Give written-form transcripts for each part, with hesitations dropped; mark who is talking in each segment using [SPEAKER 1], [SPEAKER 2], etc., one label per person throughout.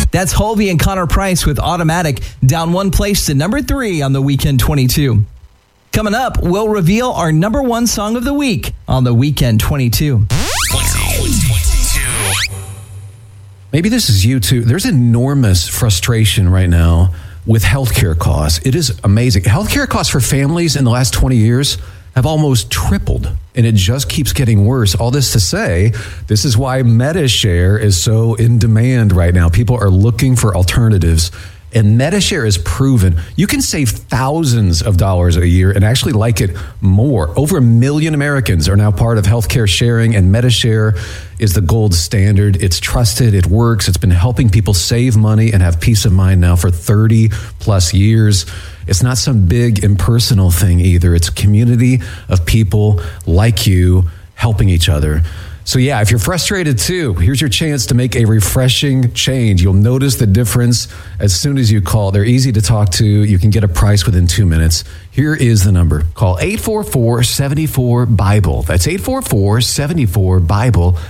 [SPEAKER 1] That's Hulvey and Connor Price with Automatic, down one place to number 3 on the Weekend 22. Coming up, we'll reveal our number 1 song of the week on the Weekend 22.
[SPEAKER 2] Maybe this is you too. There's enormous frustration right now with healthcare costs. It is amazing. Healthcare costs for families in the last 20 years have almost tripled, and it just keeps getting worse. All this to say, this is why MediShare is so in demand right now. People are looking for alternatives, and MediShare is proven. You can save thousands of dollars a year and actually like it more. Over 1 million Americans are now part of healthcare sharing, and MediShare is the gold standard. It's trusted, it works. It's been helping people save money and have peace of mind now for 30 plus years. It's not some big impersonal thing either. It's a community of people like you helping each other. So yeah, if you're frustrated too, here's your chance to make a refreshing change. You'll notice the difference as soon as you call. They're easy to talk to. You can get a price within 2 minutes. Here is the number. Call 844-74-BIBLE. That's 844-74-BIBLE.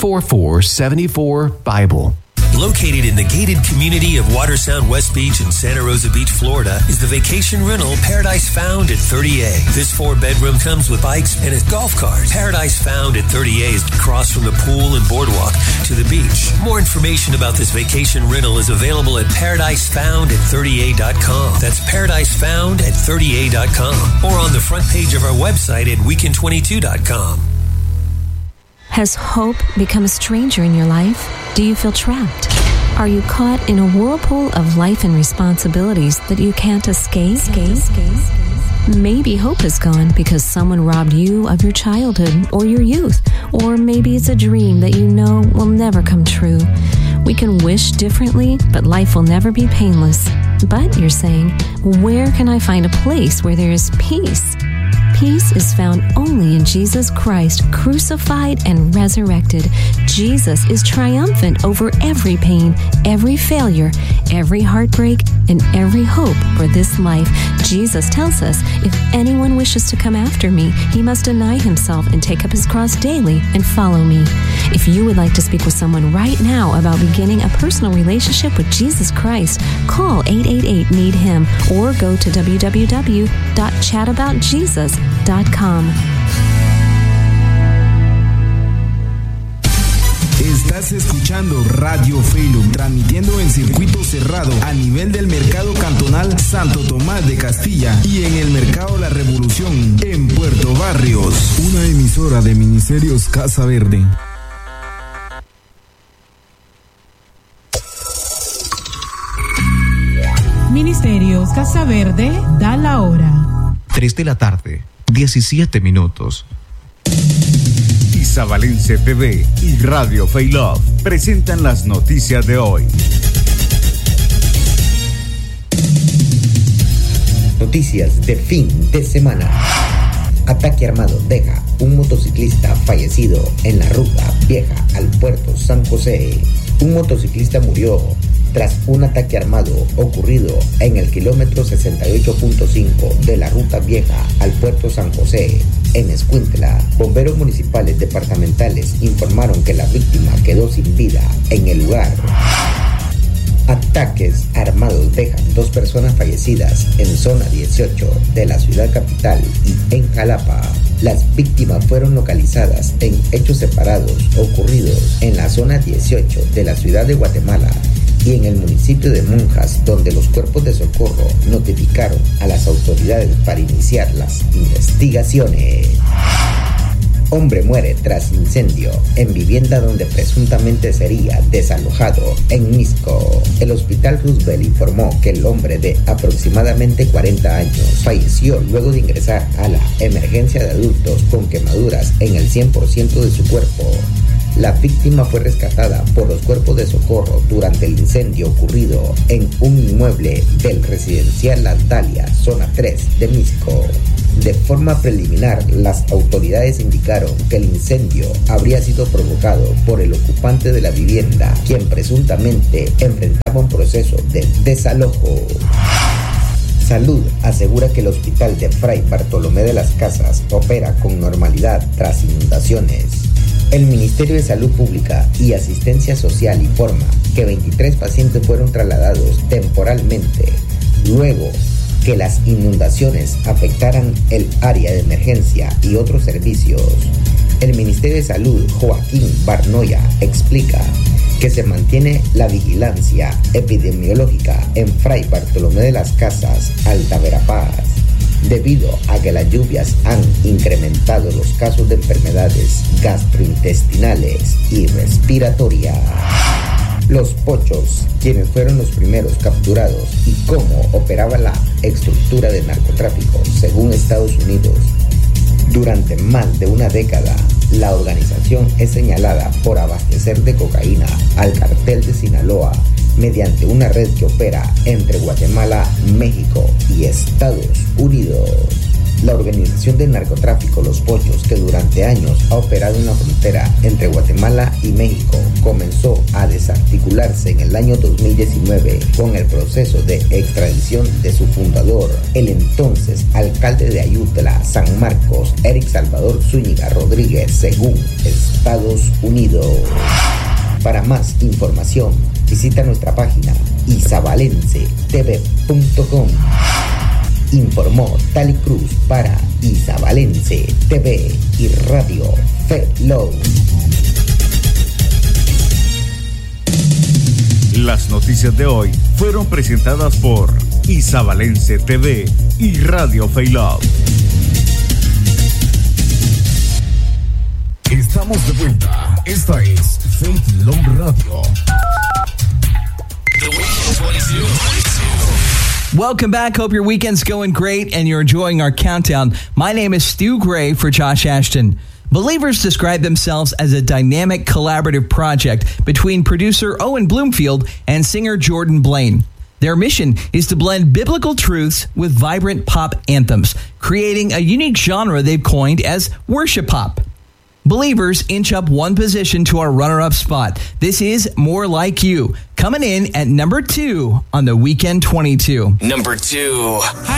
[SPEAKER 2] 844-74-BIBLE.
[SPEAKER 3] Located in the gated community of Watersound West Beach in Santa Rosa Beach, Florida, is the vacation rental Paradise Found at 30A. This 4-bedroom comes with bikes and a golf cart. Paradise Found at 30A is across from the pool and boardwalk to the beach. More information about this vacation rental is available at paradisefound@30a.com. That's paradisefound@30a.com, or on the front page of our website at weekend22.com.
[SPEAKER 4] Has hope become a stranger in your life? Do you feel trapped? Are you caught in a whirlpool of life and responsibilities that you can't escape? Maybe hope is gone because someone robbed you of your childhood or your youth. Or maybe it's a dream that you know will never come true. We can wish differently, but life will never be painless. But you're saying, where can I find a place where there is peace? Peace is found only in Jesus Christ, crucified and resurrected. Jesus is triumphant over every pain, every failure, every heartbreak, and every hope for this life. Jesus tells us, if anyone wishes to come after me, he must deny himself and take up his cross daily and follow me. If you would like to speak with someone right now about beginning a personal relationship with Jesus Christ, call 888-NEED-HIM or go to www.chataboutjesus.com.
[SPEAKER 5] Estás escuchando Radio Felum, transmitiendo en circuito cerrado a nivel del Mercado Cantonal Santo Tomás de Castilla y en el Mercado La Revolución en Puerto Barrios. Una emisora de Ministerios Casa Verde.
[SPEAKER 6] Ministerios Casa Verde da la hora.
[SPEAKER 7] 3 de la tarde, 17 minutos.
[SPEAKER 8] Isabalense TV y Radio Faith Love presentan las noticias de hoy.
[SPEAKER 9] Noticias de fin de semana. Ataque armado deja un motociclista fallecido en la ruta vieja al puerto San José. Un motociclista murió tras un ataque armado ocurrido en el kilómetro 68.5 de la ruta vieja al puerto San José, en Escuintla. Bomberos municipales departamentales informaron que la víctima quedó sin vida en el lugar. Ataques armados dejan 2 personas fallecidas en zona 18 de la ciudad capital y en Jalapa. Las víctimas fueron localizadas en hechos separados ocurridos en la zona 18 de la ciudad de Guatemala y en el municipio de Monjas, donde los cuerpos de socorro notificaron a las autoridades para iniciar las investigaciones. Hombre muere tras incendio en vivienda donde presuntamente sería desalojado en Misco. El Hospital Roosevelt informó que el hombre de aproximadamente 40 años falleció luego de ingresar a la emergencia de adultos con quemaduras en el 100% de su cuerpo. La víctima fue rescatada por los cuerpos de socorro durante el incendio ocurrido en un inmueble del residencial Las Dalias, zona 3 de Misco. De forma preliminar, las autoridades indicaron que el incendio habría sido provocado por el ocupante de la vivienda, quien presuntamente enfrentaba un proceso de desalojo. Salud asegura que el hospital de Fray Bartolomé de las Casas opera con normalidad tras inundaciones. El Ministerio de Salud Pública y Asistencia Social informa que 23 pacientes fueron trasladados temporalmente luego que las inundaciones afectaran el área de emergencia y otros servicios. El Ministerio de Salud, Joaquín Barnoya, explica que se mantiene la vigilancia epidemiológica en Fray Bartolomé de las Casas, Alta Verapaz, debido a que las lluvias han incrementado los casos de enfermedades gastrointestinales y respiratorias. Los pochos, quienes fueron los primeros capturados, y cómo operaba la estructura de narcotráfico según Estados Unidos. Durante más de una década, la organización es señalada por abastecer de cocaína al cartel de Sinaloa mediante una red que opera entre Guatemala, México y Estados Unidos. La organización del narcotráfico Los Pochos, que durante años ha operado en la frontera entre Guatemala y México, comenzó a desarticularse en el año 2019 con el proceso de extradición de su fundador, el entonces alcalde de Ayutla, San Marcos, Eric Salvador Zúñiga Rodríguez, según Estados Unidos. Para más información, visita nuestra página isavalensetv.com. Informó Tali Cruz para Isavalense TV y Radio Fellow.
[SPEAKER 8] Las noticias de hoy fueron presentadas por Isavalense TV y Radio Fellow.
[SPEAKER 5] Estamos de vuelta. Esta es Faith Love Radio.
[SPEAKER 1] Welcome back. Hope your weekend's going great and you're enjoying our countdown. My name is Stu Gray for Josh Ashton. Believers describe themselves as a dynamic collaborative project between producer Owen Bloomfield and singer Jordan Blaine. Their mission is to blend biblical truths with vibrant pop anthems, creating a unique genre they've coined as worship pop. Believers inch up one position to our runner-up spot. This is More Like You, coming in at number 2 on the Weekend 22.
[SPEAKER 10] Number 2.